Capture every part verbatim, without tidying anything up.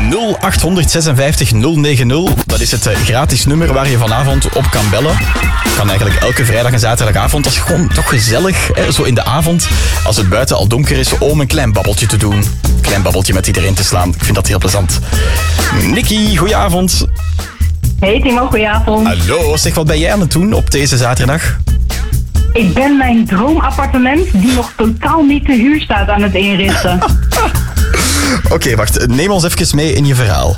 nul acht vijf nul negen nul. Dat is het uh, gratis nummer waar je vanavond op kan bellen. Kan eigenlijk elke vrijdag en zaterdagavond. Dat is gewoon toch gezellig, hè? Zo in de avond, als het buiten al donker is, om een klein babbeltje te doen. Een klein babbeltje met iedereen te slaan. Ik vind dat heel plezant. Nikki, goedenavond. Hey Timo, goedenavond. Hallo, zeg, wat ben jij aan het doen op deze zaterdag? Ik ben mijn droomappartement, die nog totaal niet te huur staat, aan het inrichten. Oké, okay, wacht. Neem ons even mee in je verhaal.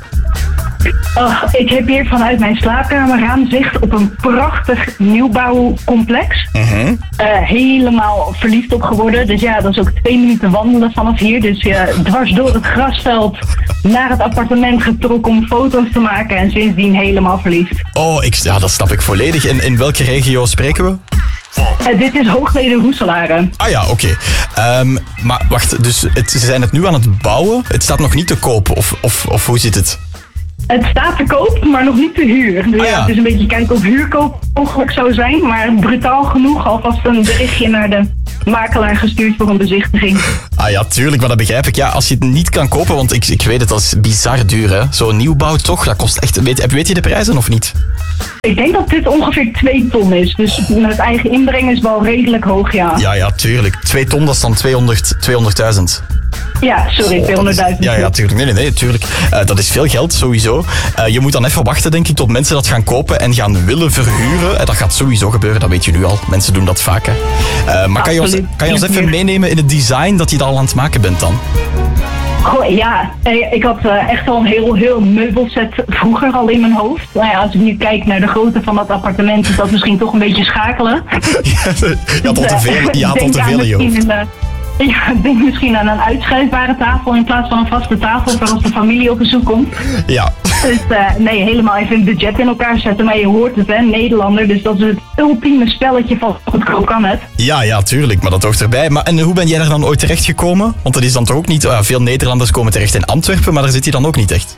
Oh, ik heb hier vanuit mijn slaapkamerraam zicht op een prachtig nieuwbouwcomplex. Uh-huh. Uh, helemaal verliefd op geworden. Dus ja, dat is ook twee minuten wandelen vanaf hier. Dus uh, dwars door het grasveld naar het appartement getrokken om foto's te maken. En sindsdien helemaal verliefd. Oh, ik, ja, dat snap ik volledig. En in welke regio spreken we? Uh, dit is Hoogleden-Roeselare. Ah ja, oké. Okay. Um, maar wacht, dus het, ze zijn het nu aan het bouwen? Het staat nog niet te koop, of, of, of hoe zit het? Het staat te koop, maar nog niet te huur. Dus ah, ja. ja, het is een beetje kijken of huurkoop mogelijk zou zijn. Maar brutaal genoeg alvast een berichtje naar de makelaar gestuurd voor een bezichtiging. Ah ja, tuurlijk, maar dat begrijp ik. Ja, als je het niet kan kopen, want ik, ik weet het, dat is bizar duur, hè. Zo'n nieuwbouw toch, dat kost echt... Weet, weet je de prijzen of niet? Ik denk dat dit ongeveer twee ton is. Dus met eigen inbreng is wel redelijk hoog, ja. Ja, ja, tuurlijk. Twee ton, dat is dan tweehonderdduizend. Ja, sorry, tweehonderdduizend. Ja, ja, tuurlijk. Nee, nee, nee, tuurlijk. Uh, dat is veel geld, sowieso. Uh, je moet dan even wachten, denk ik, tot mensen dat gaan kopen en gaan willen verhuren. Uh, dat gaat sowieso gebeuren, dat weet je nu al. Mensen doen dat vaak, hè. Uh, maar kan je, ons, kan je ons even meenemen in het design dat je al aan het maken bent dan? Goh, ja, ik had echt al een heel, heel meubelset vroeger al in mijn hoofd. Nou ja, als ik nu kijk naar de grootte van dat appartement, is dat misschien toch een beetje schakelen. Ja, je had al te veel, je had al te veel in je hoofd. Ja, ik denk misschien aan een uitschuifbare tafel in plaats van een vaste tafel voor als de familie op bezoek komt. Ja. Dus uh, nee, helemaal even een budget in elkaar zetten. Maar je hoort het, hè, Nederlander. Dus dat is het ultieme spelletje van goedkoop kan het. Ja, ja, tuurlijk. Maar dat hoort erbij. Maar en hoe ben jij daar dan ooit terecht gekomen? Want dat is dan toch ook niet... Uh, veel Nederlanders komen terecht in Antwerpen, maar daar zit je dan ook niet echt.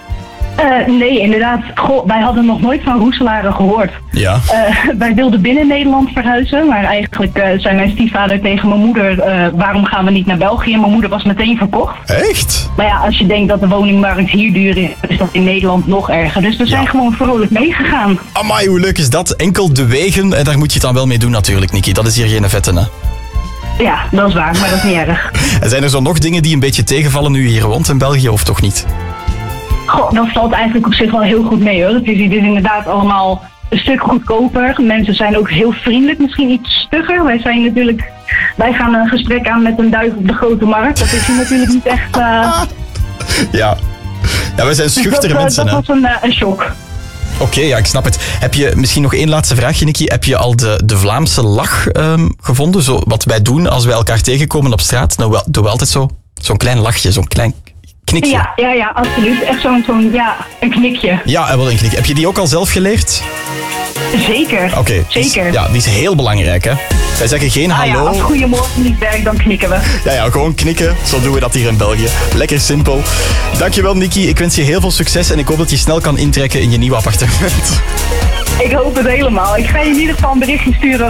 Uh, nee, inderdaad. Goh, wij hadden nog nooit van Roeselare gehoord. Ja. Uh, wij wilden binnen Nederland verhuizen, maar eigenlijk uh, zei mijn stiefvader tegen mijn moeder, uh, waarom gaan we niet naar België? Mijn moeder was meteen verkocht. Echt? Maar ja, als je denkt dat de woningmarkt hier duur is, is dat in Nederland nog erger. Dus we zijn ja. gewoon vrolijk meegegaan. Amai, hoe leuk is dat? Enkel de wegen, en daar moet je het dan wel mee doen natuurlijk, Nikki. Dat is hier geen vette, hè? Ja, dat is waar, maar dat is niet erg. En zijn er zo nog dingen die een beetje tegenvallen nu je hier woont in België, of toch niet? Goh, dat valt eigenlijk op zich wel heel goed mee, hoor. Het is, het is inderdaad allemaal een stuk goedkoper. Mensen zijn ook heel vriendelijk, misschien iets stugger. Wij zijn natuurlijk... Wij gaan een gesprek aan met een duif op de grote markt. Dat is hier natuurlijk niet echt... Uh... Ja. Ja, wij zijn schuchtere dus dat, mensen, dat hè. Dat was een, uh, een shock. Oké, okay, ja, ik snap het. Heb je misschien nog één laatste vraagje, Nikki? Heb je al de, de Vlaamse lach um, gevonden? Zo, wat wij doen als wij elkaar tegenkomen op straat? Nou, wel, doen we altijd zo. Zo'n klein lachje, zo'n klein... Knikje. Ja, ja, ja, absoluut. Echt zo'n, zo'n ja, een knikje. Ja, wel een knikje. Heb je die ook al zelf geleerd? Zeker. Oké. Okay, Zeker. Dus, ja, die is heel belangrijk, hè. Wij zeggen geen ah, hallo. Ja, als goeiemorgen niet werkt, dan knikken we. Ja, ja, gewoon knikken. Zo doen we dat hier in België. Lekker simpel. Dankjewel, Nikki. Ik wens je heel veel succes en ik hoop dat je snel kan intrekken in je nieuwe appartement. Ik hoop het helemaal. Ik ga je in ieder geval een berichtje sturen